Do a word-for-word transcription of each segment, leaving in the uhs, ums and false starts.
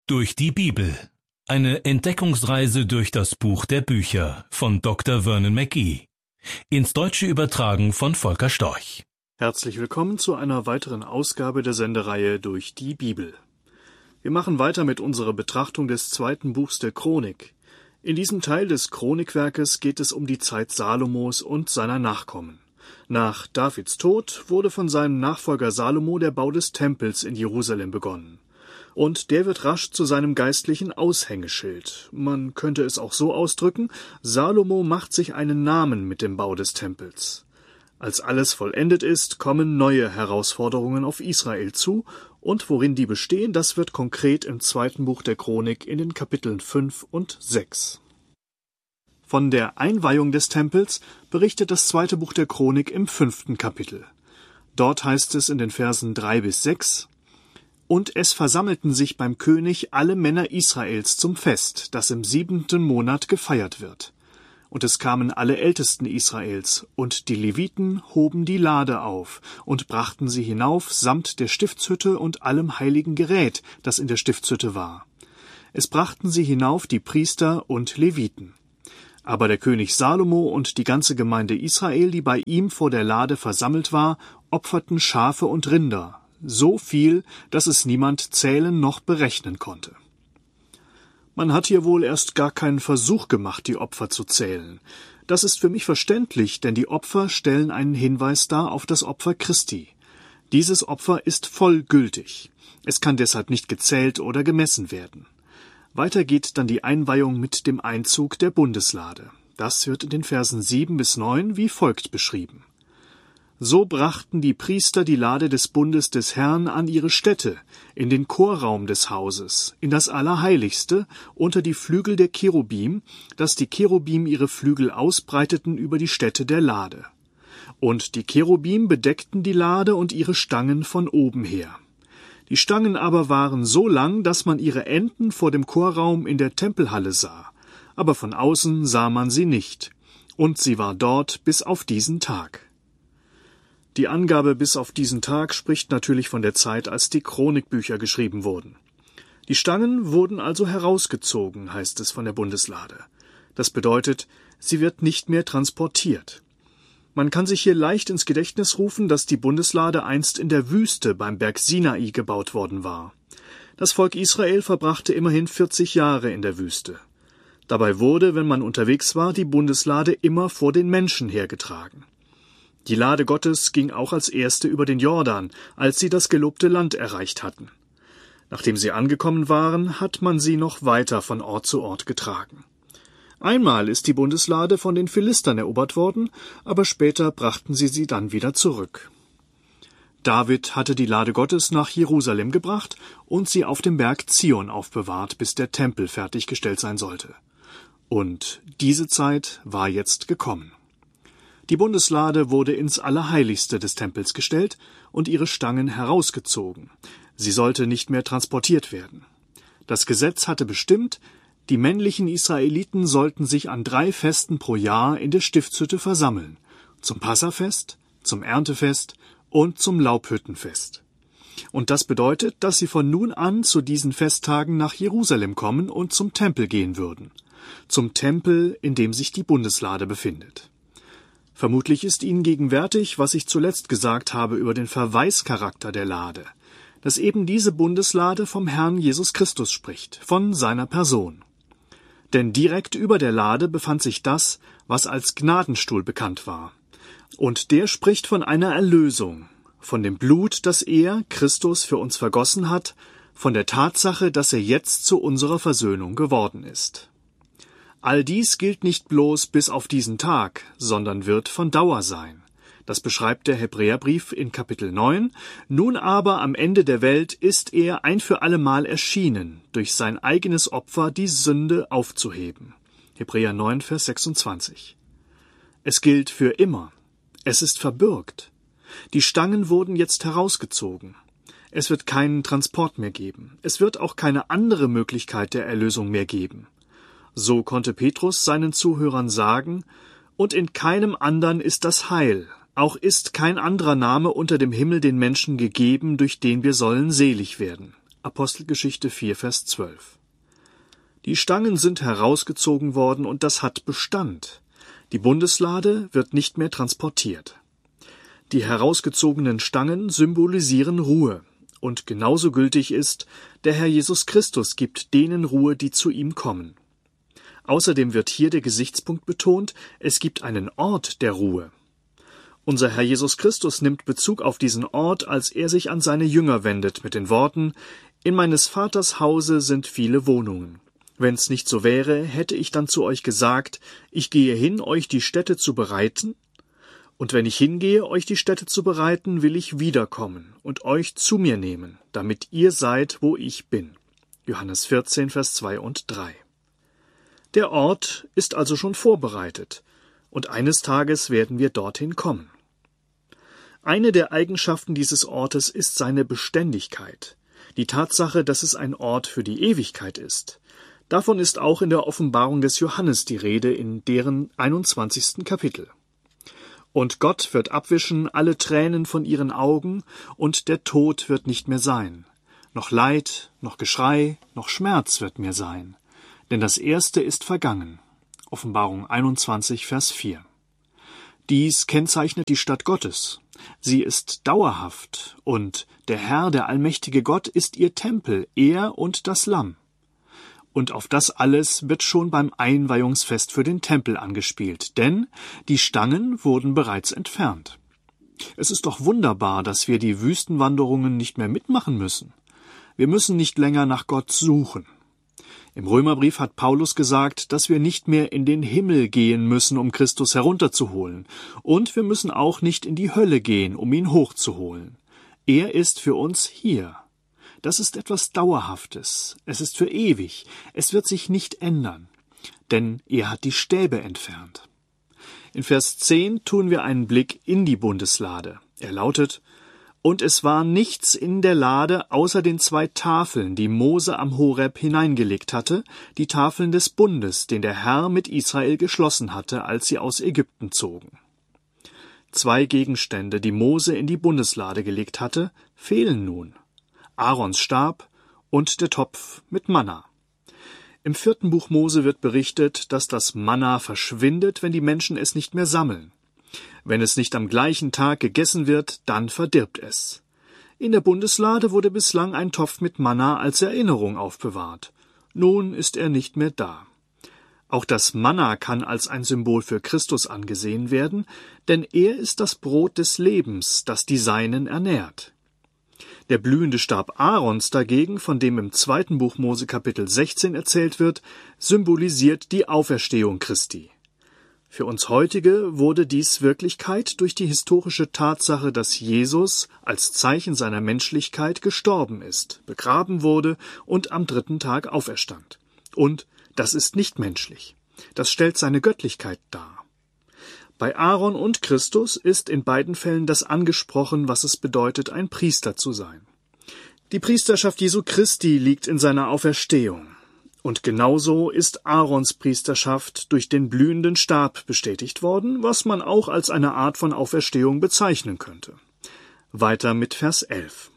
Durch die Bibel. Eine Entdeckungsreise durch das Buch der Bücher von Doktor Vernon McGee. Ins Deutsche übertragen von Volker Storch. Herzlich willkommen zu einer weiteren Ausgabe der Sendereihe Durch die Bibel. Wir machen weiter mit unserer Betrachtung des zweiten Buchs der Chronik. In diesem Teil des Chronikwerkes geht es um die Zeit Salomos und seiner Nachkommen. Nach Davids Tod wurde von seinem Nachfolger Salomo der Bau des Tempels in Jerusalem begonnen. Und der wird rasch zu seinem geistlichen Aushängeschild. Man könnte es auch so ausdrücken: Salomo macht sich einen Namen mit dem Bau des Tempels. Als alles vollendet ist, kommen neue Herausforderungen auf Israel zu, und worin die bestehen, das wird konkret im zweiten Buch der Chronik in den Kapiteln fünf und sechs. Von der Einweihung des Tempels berichtet das zweite Buch der Chronik im fünften Kapitel. Dort heißt es in den Versen drei bis sechs: Und es versammelten sich beim König alle Männer Israels zum Fest, das im siebenten Monat gefeiert wird. Und es kamen alle Ältesten Israels, und die Leviten hoben die Lade auf und brachten sie hinauf samt der Stiftshütte und allem heiligen Gerät, das in der Stiftshütte war. Es brachten sie hinauf die Priester und Leviten. Aber der König Salomo und die ganze Gemeinde Israel, die bei ihm vor der Lade versammelt war, opferten Schafe und Rinder, so viel, dass es niemand zählen noch berechnen konnte. Man hat hier wohl erst gar keinen Versuch gemacht, die Opfer zu zählen. Das ist für mich verständlich, denn die Opfer stellen einen Hinweis dar auf das Opfer Christi. Dieses Opfer ist vollgültig. Es kann deshalb nicht gezählt oder gemessen werden. Weiter geht dann die Einweihung mit dem Einzug der Bundeslade. Das wird in den Versen sieben bis neun wie folgt beschrieben. So brachten die Priester die Lade des Bundes des Herrn an ihre Stätte, in den Chorraum des Hauses, in das Allerheiligste, unter die Flügel der Cherubim, dass die Cherubim ihre Flügel ausbreiteten über die Stätte der Lade. Und die Cherubim bedeckten die Lade und ihre Stangen von oben her. Die Stangen aber waren so lang, dass man ihre Enden vor dem Chorraum in der Tempelhalle sah, aber von außen sah man sie nicht, und sie war dort bis auf diesen Tag. Die Angabe bis auf diesen Tag spricht natürlich von der Zeit, als die Chronikbücher geschrieben wurden. Die Stangen wurden also herausgezogen, heißt es von der Bundeslade. Das bedeutet, sie wird nicht mehr transportiert. Man kann sich hier leicht ins Gedächtnis rufen, dass die Bundeslade einst in der Wüste beim Berg Sinai gebaut worden war. Das Volk Israel verbrachte immerhin vierzig Jahre in der Wüste. Dabei wurde, wenn man unterwegs war, die Bundeslade immer vor den Menschen hergetragen. Die Lade Gottes ging auch als erste über den Jordan, als sie das gelobte Land erreicht hatten. Nachdem sie angekommen waren, hat man sie noch weiter von Ort zu Ort getragen. Einmal ist die Bundeslade von den Philistern erobert worden, aber später brachten sie sie dann wieder zurück. David hatte die Lade Gottes nach Jerusalem gebracht und sie auf dem Berg Zion aufbewahrt, bis der Tempel fertiggestellt sein sollte. Und diese Zeit war jetzt gekommen. Die Bundeslade wurde ins Allerheiligste des Tempels gestellt und ihre Stangen herausgezogen. Sie sollte nicht mehr transportiert werden. Das Gesetz hatte bestimmt, die männlichen Israeliten sollten sich an drei Festen pro Jahr in der Stiftshütte versammeln: zum Passafest, zum Erntefest und zum Laubhüttenfest. Und das bedeutet, dass sie von nun an zu diesen Festtagen nach Jerusalem kommen und zum Tempel gehen würden. Zum Tempel, in dem sich die Bundeslade befindet. Vermutlich ist Ihnen gegenwärtig, was ich zuletzt gesagt habe über den Verweischarakter der Lade, dass eben diese Bundeslade vom Herrn Jesus Christus spricht, von seiner Person. Denn direkt über der Lade befand sich das, was als Gnadenstuhl bekannt war. Und der spricht von einer Erlösung, von dem Blut, das er, Christus, für uns vergossen hat, von der Tatsache, dass er jetzt zu unserer Versöhnung geworden ist. All dies gilt nicht bloß bis auf diesen Tag, sondern wird von Dauer sein. Das beschreibt der Hebräerbrief in Kapitel neun. Nun aber am Ende der Welt ist er ein für allemal erschienen, durch sein eigenes Opfer die Sünde aufzuheben. Hebräer neun, Vers sechsundzwanzig. Es gilt für immer. Es ist verbürgt. Die Stangen wurden jetzt herausgezogen. Es wird keinen Transport mehr geben. Es wird auch keine andere Möglichkeit der Erlösung mehr geben. So konnte Petrus seinen Zuhörern sagen: Und in keinem anderen ist das Heil, auch ist kein anderer Name unter dem Himmel den Menschen gegeben, durch den wir sollen selig werden. Apostelgeschichte vier, Vers zwölf. Die Stangen sind herausgezogen worden und das hat Bestand. Die Bundeslade wird nicht mehr transportiert. Die herausgezogenen Stangen symbolisieren Ruhe. Und genauso gültig ist, der Herr Jesus Christus gibt denen Ruhe, die zu ihm kommen. Außerdem wird hier der Gesichtspunkt betont, es gibt einen Ort der Ruhe. Unser Herr Jesus Christus nimmt Bezug auf diesen Ort, als er sich an seine Jünger wendet, mit den Worten: In meines Vaters Hause sind viele Wohnungen. Wenn's nicht so wäre, hätte ich dann zu euch gesagt, ich gehe hin, euch die Stätte zu bereiten. Und wenn ich hingehe, euch die Stätte zu bereiten, will ich wiederkommen und euch zu mir nehmen, damit ihr seid, wo ich bin. Johannes vierzehn, Vers zwei und drei. Der Ort ist also schon vorbereitet, und eines Tages werden wir dorthin kommen. Eine der Eigenschaften dieses Ortes ist seine Beständigkeit, die Tatsache, dass es ein Ort für die Ewigkeit ist. Davon ist auch in der Offenbarung des Johannes die Rede in deren einundzwanzigsten Kapitel. Und Gott wird abwischen alle Tränen von ihren Augen, und der Tod wird nicht mehr sein. Noch Leid, noch Geschrei, noch Schmerz wird mehr sein. Denn das Erste ist vergangen. Offenbarung einundzwanzig, Vers vier. Dies kennzeichnet die Stadt Gottes. Sie ist dauerhaft, und der Herr, der allmächtige Gott, ist ihr Tempel, er und das Lamm. Und auf das alles wird schon beim Einweihungsfest für den Tempel angespielt, denn die Stangen wurden bereits entfernt. Es ist doch wunderbar, dass wir die Wüstenwanderungen nicht mehr mitmachen müssen. Wir müssen nicht länger nach Gott suchen. Im Römerbrief hat Paulus gesagt, dass wir nicht mehr in den Himmel gehen müssen, um Christus herunterzuholen. Und wir müssen auch nicht in die Hölle gehen, um ihn hochzuholen. Er ist für uns hier. Das ist etwas Dauerhaftes. Es ist für ewig. Es wird sich nicht ändern. Denn er hat die Stäbe entfernt. In Vers zehn tun wir einen Blick in die Bundeslade. Er lautet: Und es war nichts in der Lade außer den zwei Tafeln, die Mose am Horeb hineingelegt hatte, die Tafeln des Bundes, den der Herr mit Israel geschlossen hatte, als sie aus Ägypten zogen. Zwei Gegenstände, die Mose in die Bundeslade gelegt hatte, fehlen nun: Aarons Stab und der Topf mit Manna. Im vierten Buch Mose wird berichtet, dass das Manna verschwindet, wenn die Menschen es nicht mehr sammeln. Wenn es nicht am gleichen Tag gegessen wird, dann verdirbt es. In der Bundeslade wurde bislang ein Topf mit Manna als Erinnerung aufbewahrt. Nun ist er nicht mehr da. Auch das Manna kann als ein Symbol für Christus angesehen werden, denn er ist das Brot des Lebens, das die Seinen ernährt. Der blühende Stab Aarons dagegen, von dem im zweiten Buch Mose Kapitel sechzehn erzählt wird, symbolisiert die Auferstehung Christi. Für uns heutige wurde dies Wirklichkeit durch die historische Tatsache, dass Jesus als Zeichen seiner Menschlichkeit gestorben ist, begraben wurde und am dritten Tag auferstand. Und das ist nicht menschlich. Das stellt seine Göttlichkeit dar. Bei Aaron und Christus ist in beiden Fällen das angesprochen, was es bedeutet, ein Priester zu sein. Die Priesterschaft Jesu Christi liegt in seiner Auferstehung. Und genauso ist Aarons Priesterschaft durch den blühenden Stab bestätigt worden, was man auch als eine Art von Auferstehung bezeichnen könnte. Weiter mit Vers elf.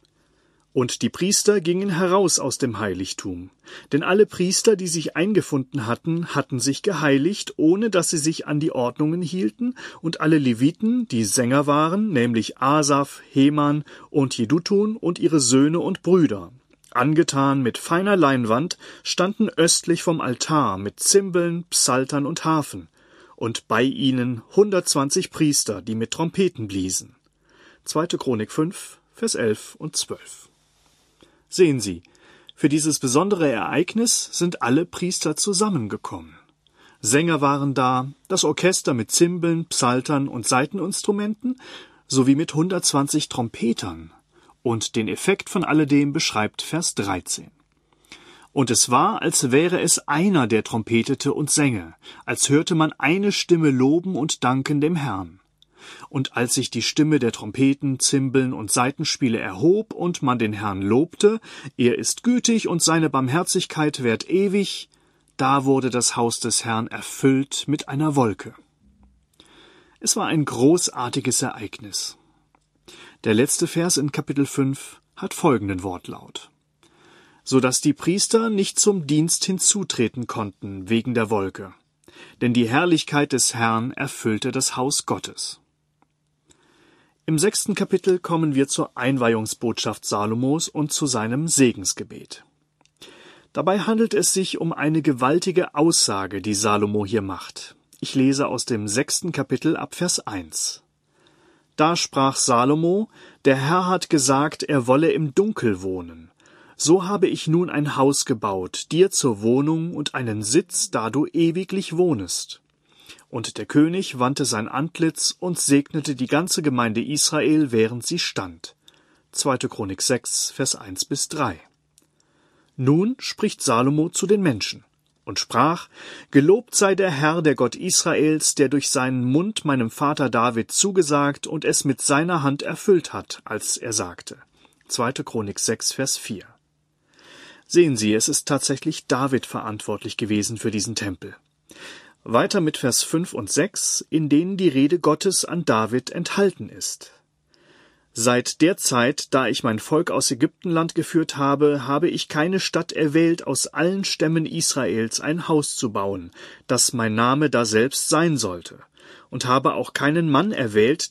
Und die Priester gingen heraus aus dem Heiligtum, denn alle Priester, die sich eingefunden hatten, hatten sich geheiligt, ohne dass sie sich an die Ordnungen hielten, und alle Leviten, die Sänger waren, nämlich Asaf, Heman und Jedutun und ihre Söhne und Brüder, angetan mit feiner Leinwand, standen östlich vom Altar mit Zimbeln, Psaltern und Harfen, und bei ihnen hundertzwanzig Priester, die mit Trompeten bliesen. zweite Chronik fünf, Vers elf und zwölf. Sehen Sie, für dieses besondere Ereignis sind alle Priester zusammengekommen. Sänger waren da, das Orchester mit Zimbeln, Psaltern und Saiteninstrumenten, sowie mit hundertzwanzig Trompetern. Und den Effekt von alledem beschreibt Vers dreizehn. Und es war, als wäre es einer, der trompetete und sänge, als hörte man eine Stimme loben und danken dem Herrn. Und als sich die Stimme der Trompeten, Zimbeln und Saitenspiele erhob und man den Herrn lobte, er ist gütig und seine Barmherzigkeit währt ewig, da wurde das Haus des Herrn erfüllt mit einer Wolke. Es war ein großartiges Ereignis. Der letzte Vers in Kapitel fünf hat folgenden Wortlaut: so dass die Priester nicht zum Dienst hinzutreten konnten wegen der Wolke. Denn die Herrlichkeit des Herrn erfüllte das Haus Gottes. Im sechsten Kapitel kommen wir zur Einweihungsbotschaft Salomos und zu seinem Segensgebet. Dabei handelt es sich um eine gewaltige Aussage, die Salomo hier macht. Ich lese aus dem sechsten Kapitel ab Vers eins. Da sprach Salomo: Der Herr hat gesagt, er wolle im Dunkel wohnen. So habe ich nun ein Haus gebaut, dir zur Wohnung und einen Sitz, da du ewiglich wohnest. Und der König wandte sein Antlitz und segnete die ganze Gemeinde Israel, während sie stand. zweite Chronik sechs, Vers eins bis drei. Nun spricht Salomo zu den Menschen und sprach: Gelobt sei der Herr, der Gott Israels, der durch seinen Mund meinem Vater David zugesagt und es mit seiner Hand erfüllt hat, als er sagte. zweite Chronik sechs, Vers vier. Sehen Sie, es ist tatsächlich David verantwortlich gewesen für diesen Tempel. Weiter mit Vers fünf und sechs, in denen die Rede Gottes an David enthalten ist. Seit der Zeit, da ich mein Volk aus Ägyptenland geführt habe, habe ich keine Stadt erwählt, aus allen Stämmen Israels ein Haus zu bauen, dass mein Name daselbst sein sollte, und habe auch keinen Mann erwählt,